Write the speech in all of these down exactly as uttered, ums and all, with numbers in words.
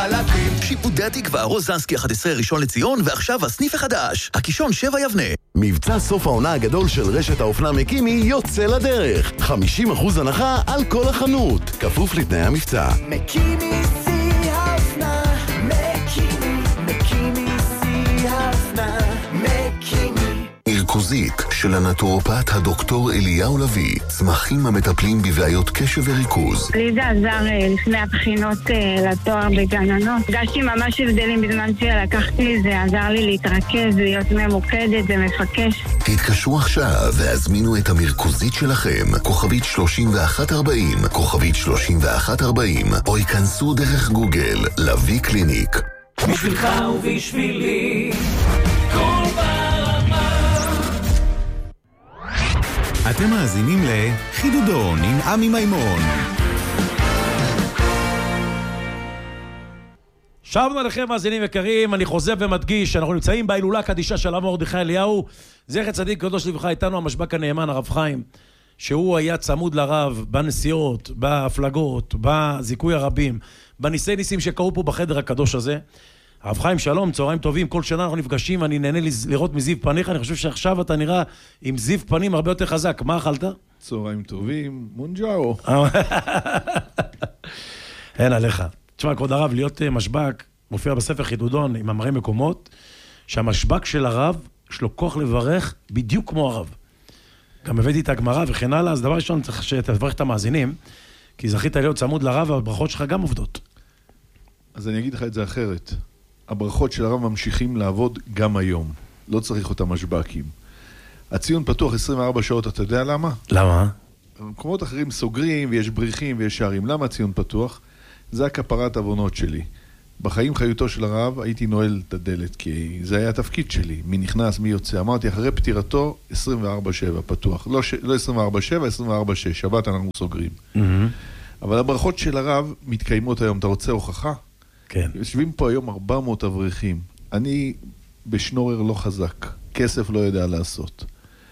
חלקים. שיפודי התקווה, רוזנסקי אחת עשרה ראשון לציון, ועכשיו הסניף החדש, הקישון שבע יבנה. מבצע סוף העונה הגדול של רשת האופנה מקימי יוצא לדרך. חמישים אחוז הנחה על כל החנות, כפוף לתנאי המבצע. מקימי שיא האופנה, מקימי, מקימי שיא האופנה, מקימי. מרכוזית של הנטורופט הדוקטור אליהו לוי, צמחים המטפלים בבעיות קשב וריכוז. לי זה עזר לפני הבחינות לתואר בגננות. הרגשתי ממש הבדלים בזמן שלקחתי, זה עזר לי להתרכז, להיות ממוקדת ומפקש. תתקשרו עכשיו והזמינו את המרכוזית שלכם, כוכבית שלושים ואחת ארבעים, כוכבית שלושים ואחת ארבעים, או ייכנסו דרך גוגל, לוי קליניק. בשבילך ובשבילי, כל ברמה. אתם מאזינים לחידודון עם עמי מימון. שבנו עליכם מאזינים יקרים, אני חוזר ומדגיש, אנחנו נמצאים בהילולה הקדישה של הרב מרדכי אליהו, זכר צדיק קדוש לברכה, איתנו המשב"ק הנאמן הרב חיים, שהוא היה צמוד לרב בנסיעות, בהפלגות, בזיכוי הרבים, בניסי ניסים שקרו פה בחדר הקדוש הזה. הרב חיים, שלום, צהריים טובים, כל שנה אנחנו נפגשים, אני נהנה לראות מזיו פניך, אני חושב שעכשיו אתה נראה עם זיו פנים הרבה יותר חזק. מה אכלת? צהריים טובים, מונג'או. אין עליך. תשמע, כבוד הרב, להיות משב"ק, מופיע בספר חידודון עם אמרי מקומות, שהמשב"ק של הרב, יש לו כוח לברך בדיוק כמו הרב. גם הבאתי את הגמרא וכן הלאה, אז דבר ראשון צריך שתברך את המאזינים, כי זכית להיות צמוד לרב, והברכות שלך גם עובדות. אז אני אגיד לך את זה אחרת. הברכות של הרב ממשיכים לעבוד גם היום. לא צריך אותם משב"קים. הציון פתוח עשרים וארבע שעות, אתה יודע למה? למה? במקומות אחרים סוגרים ויש בריחים ויש שערים. למה הציון פתוח? זה הכפרת עוונות שלי. בחיים חיותו של הרב הייתי נועל את הדלת, כי זה היה התפקיד שלי. מי נכנס, מי יוצא. אמרתי, אחרי פטירתו, עשרים וארבע שבע פתוח. לא, ש... לא עשרים וארבע שבע, עשרים וארבע שש. שבת אנחנו סוגרים. Mm-hmm. אבל הברכות של הרב מתקיימות היום. אתה רוצה הוכחה? כן. יושבים פה היום ארבע מאות אברכים. אני בשנורר לא חזק. כסף לא יודע לעשות.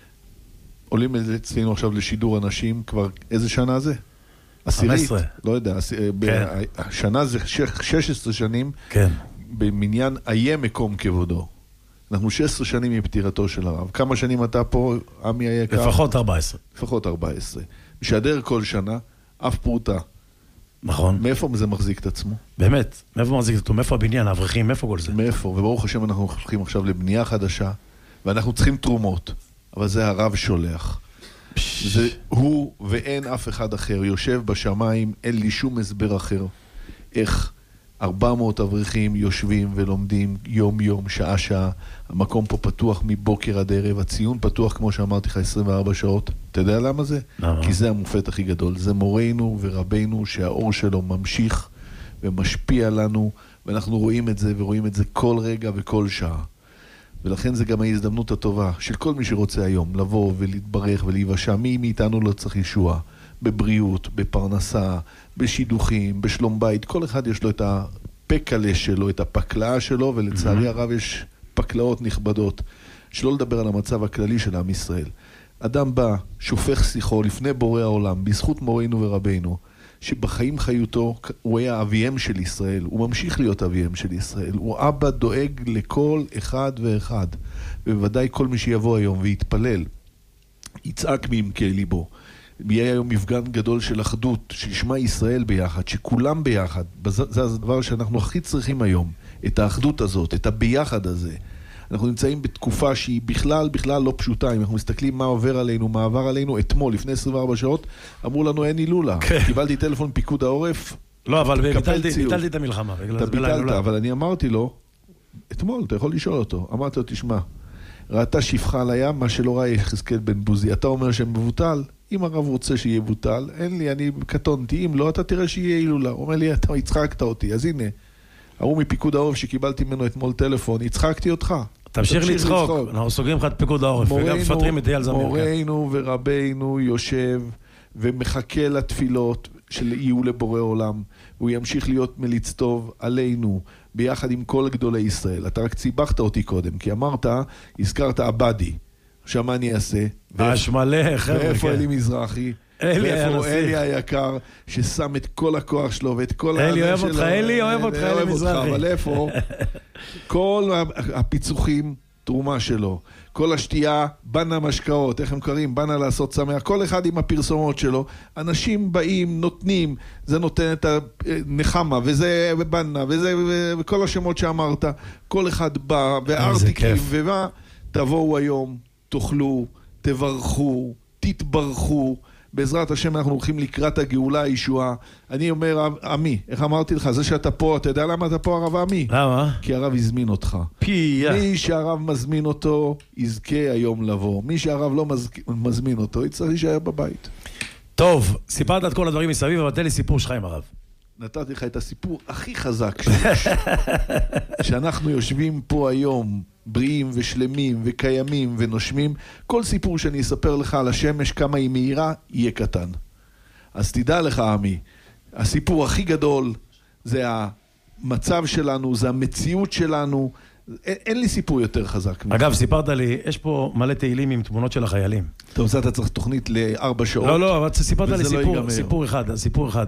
עולים אצלנו עכשיו לשידור אנשים, כבר איזה שנה זה? עשירית? לא יודע. כן. השנה זה שש עשרה שנים. כן. במניין איה מקום כבודו. אנחנו שש עשרה שנים מפטירתו של הרב. כמה שנים אתה פה, עמי היקר? לפחות ארבע עשרה. לפחות ארבע עשרה. משדר כל שנה, אף פרוטה. נכון. מאיפה זה מחזיק את עצמו? באמת, מאיפה מחזיק את עצמו? מאיפה הבניין, האברכים, מאיפה כל זה? מאיפה, וברוך השם אנחנו הולכים עכשיו לבנייה חדשה, ואנחנו צריכים תרומות, אבל זה הרב שולח. זה הוא ואין אף אחד אחר, יושב בשמיים, אין לי שום הסבר אחר. איך ארבע מאות אברכים יושבים ולומדים יום יום, שעה שעה, המקום פה פתוח מבוקר עד ערב, הציון פתוח כמו שאמרתי לך עשרים וארבע שעות. אתה יודע למה זה? למה? כי זה המופת הכי גדול, זה מורנו ורבנו שהאור שלו ממשיך ומשפיע לנו, ואנחנו רואים את זה ורואים את זה כל רגע וכל שעה. ולכן זה גם ההזדמנות הטובה של כל מי שרוצה היום לבוא ולהתברך ולהיוושע. מי מאיתנו לא צריך ישוע? בבריאות, בפרנסה, בשידוכים, בשלום בית. כל אחד יש לו את הפקלה שלו, את הפקלאה שלו, ולצערי הרב יש פקלאות נכבדות. שלא לדבר על המצב הכללי של עם ישראל. אדם בא, שופך שיחו לפני בורא העולם, בזכות מורנו ורבנו, שבחיים חיותו הוא היה אביהם של ישראל, הוא ממשיך להיות אביהם של ישראל, הוא אבא דואג לכל אחד ואחד, ובוודאי כל מי שיבוא היום ויתפלל, יצעק מעמקי ליבו, יהיה היום מפגן גדול של אחדות, שישמע ישראל ביחד, שכולם ביחד, זה הדבר שאנחנו הכי צריכים היום, את האחדות הזאת, את הביחד הזה. אנחנו נמצאים בתקופה שהיא בכלל, בכלל לא פשוטה. אם אנחנו מסתכלים מה עובר עלינו, מה עבר עלינו, אתמול, לפני עשרים וארבע שעות, אמרו לנו אין הילולה. קיבלתי טלפון פיקוד העורף. לא, אבל ביטלתי את המלחמה. אתה ביטלת, אבל אני אמרתי לו, אתמול, אתה יכול לשאול אותו. אמרתי לו, תשמע, ראתה שפחה על הים, מה שלא ראה יחזקאל בן בוזי. אתה אומר שמבוטל, אם הרב רוצה שיהיה בוטל, אין לי, אני קטונתי, אם לא, אתה תראה שיהיה הילולה. הוא אומר לי, אתה הצחקת אותי, אז הנה. הוא מפיקוד העורף שקיבלתי ממנו אתמול טלפון, הצחקתי אותך. תמשיך לצחוק, אנחנו סוגרים לך את פיקוד העורף, וגם מפטרים את אייל זמיר. מורנו ורבנו יושב ומחכה לתפילות של יהיו לבורא עולם, והוא ימשיך להיות מליץ טוב עלינו, ביחד עם כל גדולי ישראל. אתה רק ציבחת אותי קודם, כי אמרת, הזכרת עבדי, עכשיו מה אני אעשה? השמלך. ואיפה אלי מזרחי? אלי היה ואיפה נסיך. אלי היקר, ששם את כל הכוח שלו ואת כל... אלי האנרגיה אוהב אותך, שלו. אלי אוהב אותך, אלי מזרחי. אבל איפה? כל הפיצוחים, תרומה שלו. כל השתייה, בנה משקאות, איך הם קוראים? בנה לעשות שמח. כל אחד עם הפרסומות שלו. אנשים באים, נותנים, זה נותן את הנחמה, וזה בנה, וזה, וכל השמות שאמרת. כל אחד בא, וארטיקים, ובא, תבואו היום, תאכלו, תברכו, תתברכו. בעזרת השם אנחנו הולכים לקראת הגאולה, הישועה. אני אומר, עמי, איך אמרתי לך, זה שאתה פה, אתה יודע למה אתה פה, הרב עמי? למה? כי הרב הזמין אותך. פיה. מי שהרב מזמין אותו, יזכה היום לבוא. מי שהרב לא מז... מזמין אותו, יצטרך להישאר בבית. טוב, סיפרת את כל הדברים מסביב, אבל תן לי סיפור שלך עם הרב. נתתי לך את הסיפור הכי חזק שיש. שאנחנו יושבים פה היום, בריאים ושלמים וקיימים ונושמים, כל סיפור שאני אספר לך על השמש, כמה היא מהירה, יהיה קטן. אז תדע לך, עמי, הסיפור הכי גדול זה המצב שלנו, זה המציאות שלנו, אין, אין לי סיפור יותר חזק. אגב, סיפרת לי, יש פה מלא תהילים עם תמונות של החיילים. טוב, זה אתה צריך תוכנית לארבע שעות. לא, לא, אבל סיפרת לי לא סיפור, ייגמר. סיפור אחד, סיפור אחד.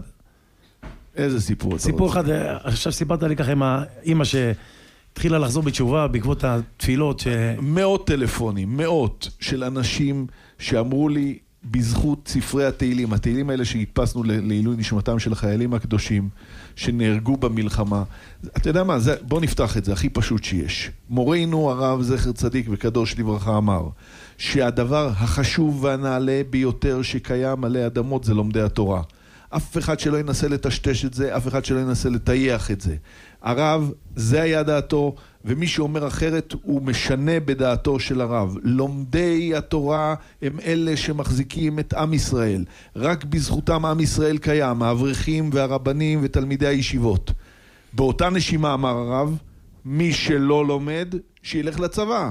איזה סיפור? סיפור אחד, עכשיו סיפרת לי ככה עם האמא שהתחילה לחזור בתשובה בעקבות התפילות ש... מאות טלפונים, מאות של אנשים שאמרו לי בזכות ספרי התהילים, התהילים האלה שהדפסנו לעילוי נשמתם של החיילים הקדושים שנהרגו במלחמה. אתה יודע מה, זה, בוא נפתח את זה, הכי פשוט שיש. מורנו הרב זכר צדיק וקדוש לברכה אמר שהדבר החשוב והנעלה ביותר שקיים עלי אדמות זה לומדי התורה. אף אחד שלא ינסה לטשטש את זה, אף אחד שלא ינסה לטייח את זה. הרב, זה היה דעתו, ומי שאומר אחרת הוא משנה בדעתו של הרב. לומדי התורה הם אלה שמחזיקים את עם ישראל. רק בזכותם עם ישראל קיים, האברכים והרבנים ותלמידי הישיבות. באותה נשימה אמר הרב, מי שלא לומד, שילך לצבא.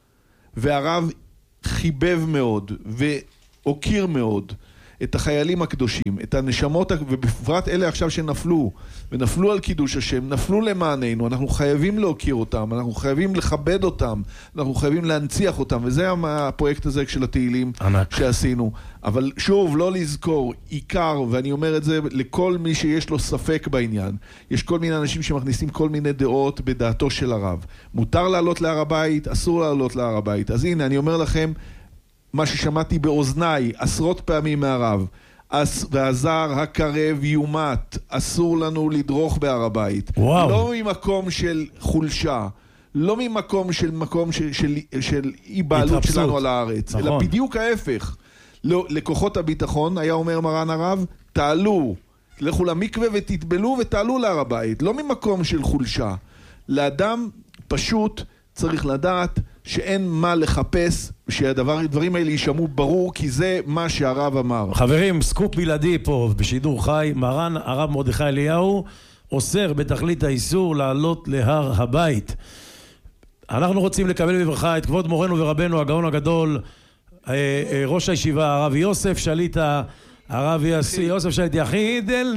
והרב חיבב מאוד והוקיר מאוד את החיילים הקדושים, את הנשמות, ובפרט אלה עכשיו שנפלו, ונפלו על קידוש השם, נפלו למעננו, אנחנו חייבים להוקיר אותם, אנחנו חייבים לכבד אותם, אנחנו חייבים להנציח אותם, וזה הפרויקט הזה של התהילים ענק. שעשינו. אבל שוב, לא לזכור, עיקר, ואני אומר את זה לכל מי שיש לו ספק בעניין, יש כל מיני אנשים שמכניסים כל מיני דעות בדעתו של הרב. מותר לעלות להר הבית, אסור לעלות להר הבית. אז הנה, אני אומר לכם, מה ששמעתי באוזניי עשרות פעמים מהרב, והזר הקרב יומת, אסור לנו לדרוך בהר הבית. וואו. לא ממקום של חולשה, לא ממקום של מקום של, של, של אי בעלות שלנו על הארץ, נכון. אלא בדיוק ההפך. לא, לכוחות הביטחון, היה אומר מרן הרב, תעלו, לכו למקווה ותתבלו ותעלו להר הבית, לא ממקום של חולשה. לאדם פשוט צריך לדעת שאין מה לחפש, שהדברים האלה יישמעו ברור, כי זה מה שהרב אמר. חברים, סקופ בלעדי פה בשידור חי, מרן הרב מרדכי אליהו אוסר בתכלית האיסור לעלות להר הבית. אנחנו רוצים לקבל בברכה את כבוד מורנו ורבנו הגאון הגדול, ראש הישיבה הרב יוסף שליטה, הרב יוסף שליטה יחיד אל